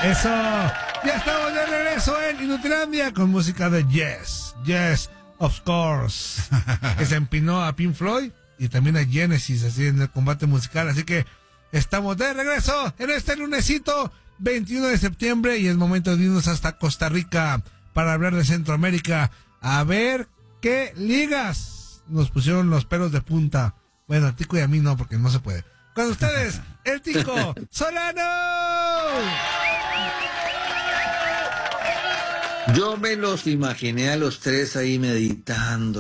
Eso. Ya estamos de regreso en Inutilandia con música de Yes. Yes, of course. Que se empinó a Pink Floyd y también a Genesis, así en el combate musical. Así que estamos de regreso en este lunesito 21 de septiembre y es momento de irnos hasta Costa Rica para hablar de Centroamérica. A ver qué ligas nos pusieron los pelos de punta. Bueno, a Tico y a mí no, porque no se puede. Con ustedes, el Tico Solano. Yo me los imaginé a los tres ahí meditando.